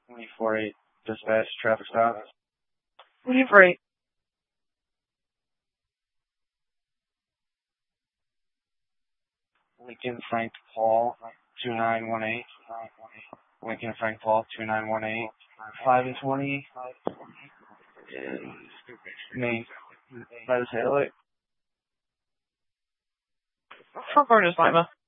24-8 dispatch traffic stop. 24-8. Lincoln Frank Paul 2918. Lincoln Frank Paul 2918. 5 and 20. Main. By the satellite. Front burner's Lima.